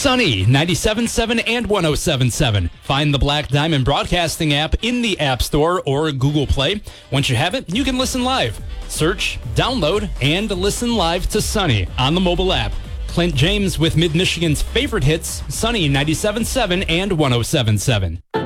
Sunny 97.7 and 107.7. Find the Black Diamond Broadcasting app in the App Store or Google Play. Once you have it, you can listen live. Search, download, and listen live to Sunny on the mobile app. Clint James with Mid-Michigan's favorite hits, Sunny 97.7 and 107.7.